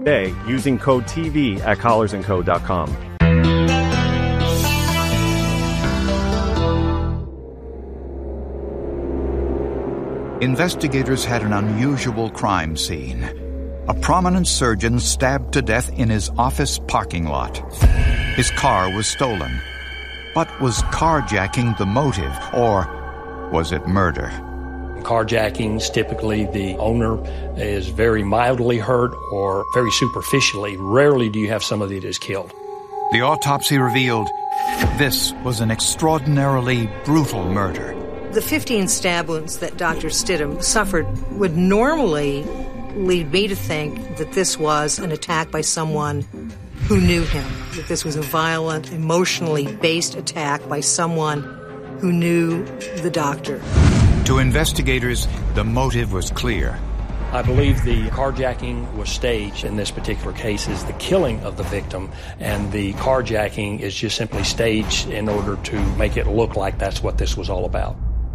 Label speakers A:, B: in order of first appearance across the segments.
A: today using code TV at collarsandco.com.
B: Investigators had an unusual crime scene. A prominent surgeon stabbed to death in his office parking lot. His car was stolen. But was carjacking the motive, or was it murder?
C: Carjackings, typically the owner is very mildly hurt or very superficially. Rarely do you have somebody that is killed.
B: The autopsy revealed this was an extraordinarily brutal murder.
D: The 15 stab wounds that Dr. Stidham suffered would normally lead me to think that this was an attack by someone who knew him, that this was a violent, emotionally based attack by someone who knew the doctor.
B: To investigators, the motive was clear.
C: I believe the carjacking was staged in this particular case is the killing of the victim, and the carjacking is just simply staged in order to make it look like that's what this was all about.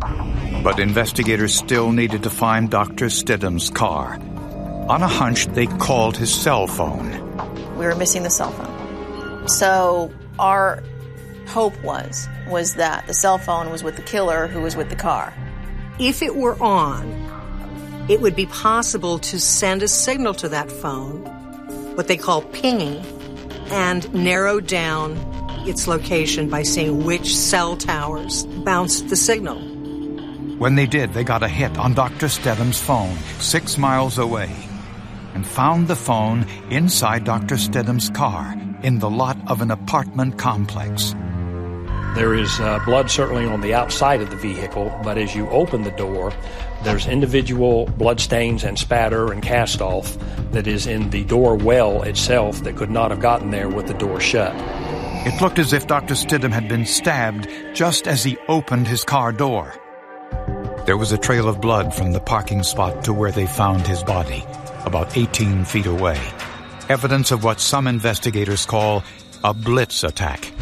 B: But investigators still needed to find Dr. Stidham's car. On a hunch, they called his cell phone.
E: We were missing the cell phone. So our hope was that the cell phone was with the killer who was with the car.
D: If it were on, it would be possible to send a signal to that phone, what they call pinging, and narrow down its location by seeing which cell towers bounced the signal.
B: When they did, they got a hit on Dr. Stidham's phone 6 miles away and found the phone inside Dr. Stidham's car in the lot of an apartment complex.
C: There is blood certainly on the outside of the vehicle, but as you open the door, there's individual blood stains and spatter and cast-off that is in the door well itself that could not have gotten there with the door shut.
B: It looked as if Dr. Stidham had been stabbed just as he opened his car door. There was a trail of blood from the parking spot to where they found his body, about 18 feet away. Evidence of what some investigators call a blitz attack.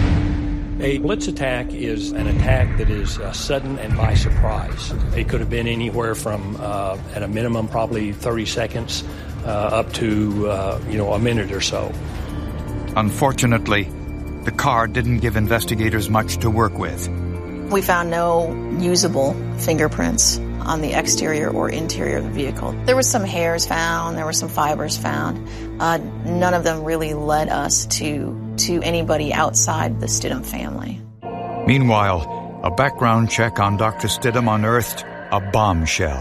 C: A blitz attack is an attack that is sudden and by surprise. It could have been anywhere from, at a minimum, probably 30 seconds up to, a minute or so.
B: Unfortunately, the car didn't give investigators much to work with.
E: We found no usable fingerprints on the exterior or interior of the vehicle. There were some hairs found, there were some fibers found. None of them really led us to anybody outside the Stidham family.
B: Meanwhile, a background check on Dr. Stidham unearthed a bombshell.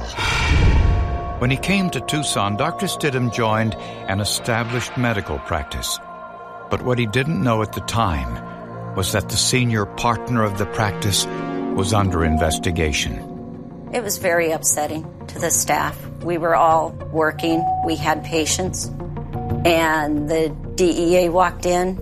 B: When he came to Tucson, Dr. Stidham joined an established medical practice. But what he didn't know at the time was that the senior partner of the practice was under investigation.
F: It was very upsetting to the staff. We were all working. We had patients. And the DEA walked in,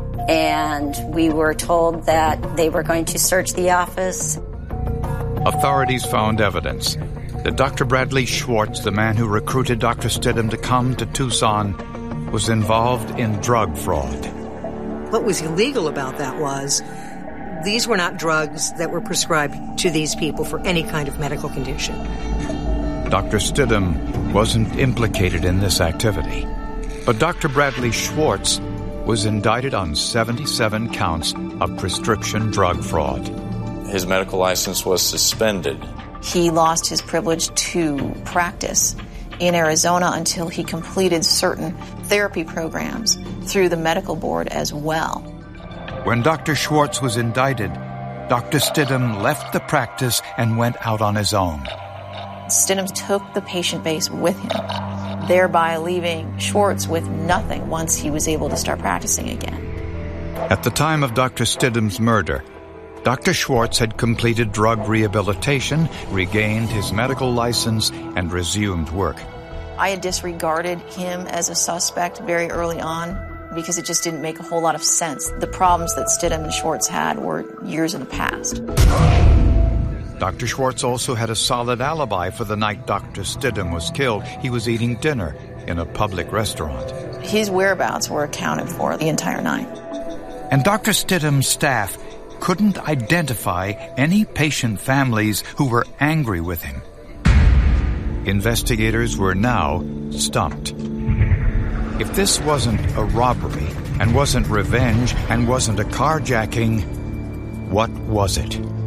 F: and we were told that they were going to search the office.
B: Authorities found evidence that Dr. Bradley Schwartz, the man who recruited Dr. Stidham to come to Tucson, was involved in drug fraud.
D: What was illegal about that was these were not drugs that were prescribed to these people for any kind of medical condition.
B: Dr. Stidham wasn't implicated in this activity, but Dr. Bradley Schwartz was indicted on 77 counts of prescription drug fraud.
G: His medical license was suspended.
E: He lost his privilege to practice in Arizona until he completed certain therapy programs through the medical board as well.
B: When Dr. Schwartz was indicted, Dr. Stidham left the practice and went out on his own.
E: Stidham took the patient base with him, thereby leaving Schwartz with nothing once he was able to start practicing again.
B: At the time of Dr. Stidham's murder, Dr. Schwartz had completed drug rehabilitation, regained his medical license, and resumed work.
E: I had disregarded him as a suspect very early on because it just didn't make a whole lot of sense. The problems that Stidham and Schwartz had were years in the past.
B: Dr. Schwartz also had a solid alibi for the night Dr. Stidham was killed. He was eating dinner in a public restaurant.
E: His whereabouts were accounted for the entire night.
B: And Dr. Stidham's staff couldn't identify any patient families who were angry with him. Investigators were now stumped. If this wasn't a robbery, and wasn't revenge, and wasn't a carjacking, what was it?